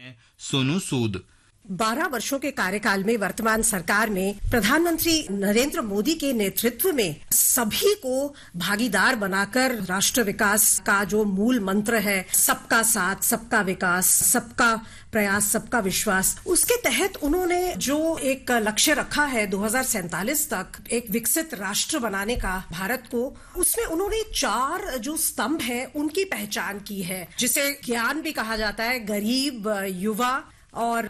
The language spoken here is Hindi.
सोनू सूद। 12 वर्षों के कार्यकाल में वर्तमान सरकार ने प्रधानमंत्री नरेंद्र मोदी के नेतृत्व में सभी को भागीदार बनाकर राष्ट्र विकास का जो मूल मंत्र है, सबका साथ, सबका विकास, सबका प्रयास, सबका विश्वास, उसके तहत उन्होंने जो एक लक्ष्य रखा है 2047 तक एक विकसित राष्ट्र बनाने का भारत को, उसमें उन्होंने 4 जो स्तंभ है उनकी पहचान की है, जिसे ज्ञान भी कहा जाता है, गरीब, युवा और